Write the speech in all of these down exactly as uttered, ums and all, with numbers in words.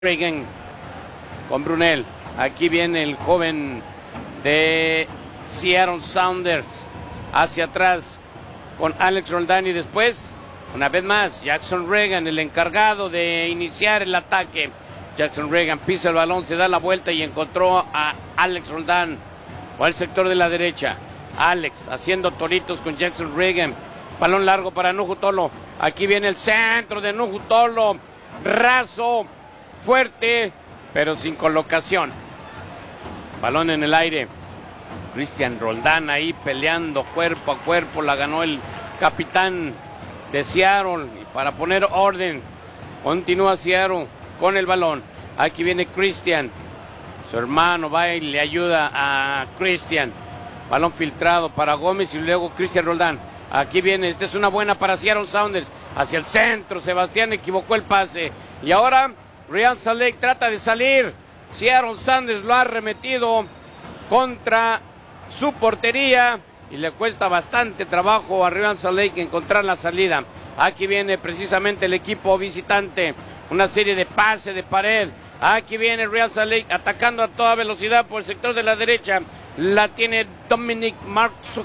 Reagan con Brunel. Aquí viene el joven de Seattle Sounders hacia atrás con Alex Roldán y después, una vez más, Jackson Reagan, el encargado de iniciar el ataque. Jackson Reagan pisa el balón, se da la vuelta y encontró a Alex Roldán por el sector de la derecha. Alex haciendo toritos con Jackson Reagan. Balón largo para Nuhu Tolo. Aquí viene el centro de Nuhu Tolo. Raso, fuerte, pero sin colocación. Balón en el aire. Cristian Roldán ahí peleando cuerpo a cuerpo. La ganó el capitán de Seattle. Y para poner orden, continúa Seattle con el balón. Aquí viene Cristian. Su hermano va y le ayuda a Cristian. Balón filtrado para Gómez y luego Cristian Roldán. Aquí viene, esta es una buena para Seattle Sounders. Hacia el centro, Sebastián equivocó el pase. Y ahora Real Salt Lake trata de salir. Seattle Sounders lo ha remetido contra su portería. Y le cuesta bastante trabajo a Real Salt Lake encontrar la salida. Aquí viene precisamente el equipo visitante. Una serie de pases de pared. Aquí viene Real Salt Lake atacando a toda velocidad por el sector de la derecha. La tiene Dominic Marczuk.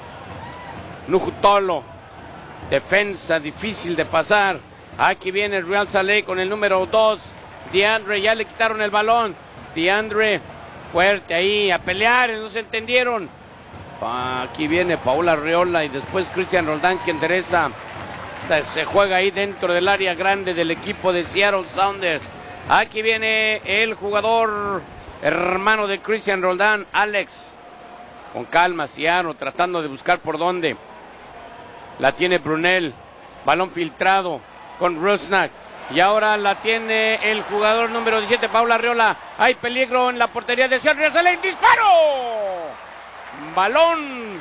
Nuhu Tolo. Defensa difícil de pasar. Aquí viene Real Salt Lake con el número dos. DeAndre, ya le quitaron el balón. DeAndre, fuerte ahí, a pelear, no se entendieron. Aquí viene Paula Arreola y después Cristian Roldán que endereza. Se juega ahí dentro del área grande del equipo de Seattle Sounders. Aquí viene el jugador hermano de Cristian Roldán, Alex. Con calma, Seattle tratando de buscar por dónde. La tiene Brunel. Balón filtrado con Rusnak. Y ahora la tiene el jugador número diecisiete, Paula Arreola. Hay peligro en la portería de Seattle. ¡Disparo! Balón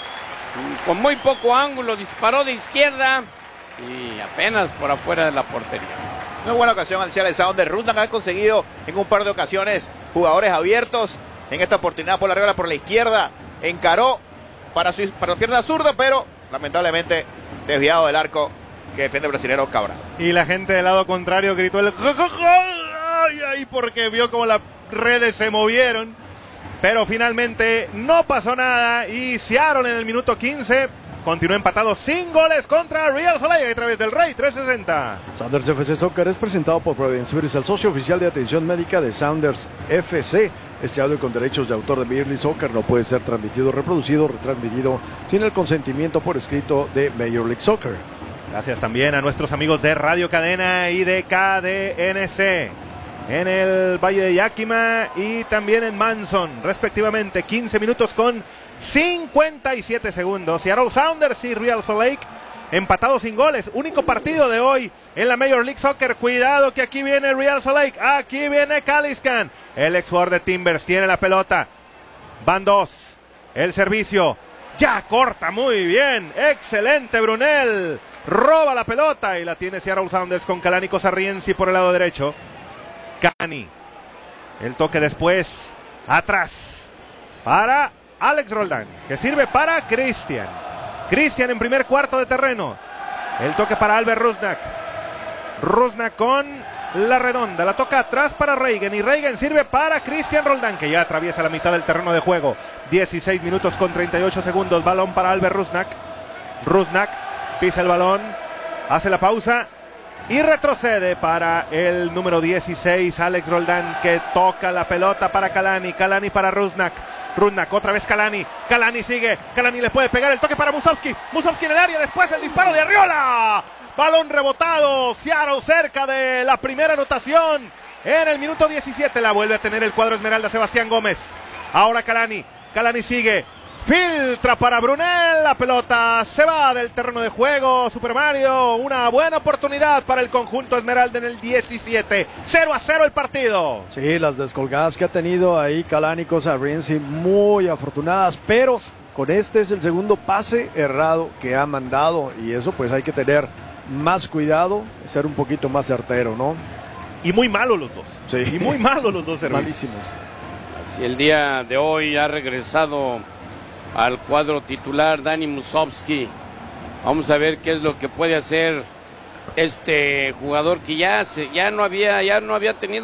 con muy poco ángulo. Disparó de izquierda y apenas por afuera de la portería. Una buena ocasión al Seattle Sounders. Rusnak ha conseguido en un par de ocasiones jugadores abiertos. En esta oportunidad por la Arreola por la izquierda. Encaró para, su, para la pierna zurda, pero lamentablemente desviado del arco que defiende el brasilero Cabral. Y la gente del lado contrario gritó el ¡ay! Ay, porque vio como las redes se movieron. Pero finalmente no pasó nada y Seattle en el minuto quince continúa empatado sin goles contra Real Salt Lake a través del Rey trescientos sesenta. Sounders F C Soccer es presentado por Providence Suárez, el socio oficial de atención médica de Sounders F C. Este audio con derechos de autor de Major League Soccer no puede ser transmitido, reproducido o retransmitido sin el consentimiento por escrito de Major League Soccer. Gracias también a nuestros amigos de Radio Cadena y de K D N C en el Valle de Yakima y también en Manson, respectivamente. quince minutos con cincuenta y siete segundos. Seattle Sounders y Real Salt Lake empatados sin goles. Único partido de hoy en la Major League Soccer. Cuidado que aquí viene Real Salt Lake. Aquí viene Caliscan. El ex jugador de Timbers tiene la pelota. Van dos. El servicio. Ya corta muy bien. Excelente Brunel. Roba la pelota y la tiene Seattle Sounders con Kalani Kosarriensi por el lado derecho. Kalani. El toque después. Atrás. Para Alex Roldán. Que sirve para Cristian. Cristian en primer cuarto de terreno. El toque para Albert Rusnak. Rusnak con la redonda. La toca atrás para Reagan. Y Reagan sirve para Cristian Roldán, que ya atraviesa la mitad del terreno de juego. dieciséis minutos con treinta y ocho segundos. Balón para Albert Rusnak. Rusnak pisa el balón. Hace la pausa. Y retrocede para el número dieciséis, Alex Roldán, que toca la pelota para Kalani. Kalani para Rusnak. Rusnak, otra vez Kalani. Kalani sigue. Kalani le puede pegar el toque para Musovski. Musovski en el área. Después el disparo de Arreola. Balón rebotado. Seattle cerca de la primera anotación. En el minuto diecisiete la vuelve a tener el cuadro Esmeralda Sebastián Gómez. Ahora Kalani. Kalani sigue. Filtra para Brunel, la pelota se va del terreno de juego. Super Mario, una buena oportunidad para el conjunto Esmeralda en el diecisiete. cero a cero el partido. Sí, las descolgadas que ha tenido ahí Kalani Kosarriensi muy afortunadas, pero con este es el segundo pase errado que ha mandado y eso pues hay que tener más cuidado, ser un poquito más certero, ¿no? Y muy malos los dos. Sí. Y muy malos los dos servicios. Malísimos. Así el día de hoy ha regresado al cuadro titular Dani Musovski. Vamos a ver qué es lo que puede hacer este jugador que ya se, ya no había ya no había tenido